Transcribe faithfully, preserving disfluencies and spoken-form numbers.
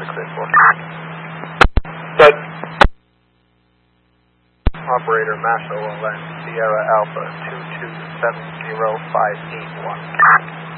to clear for. Good. Operator Mash O L N, Sierra Alpha two two seven zero five eight one.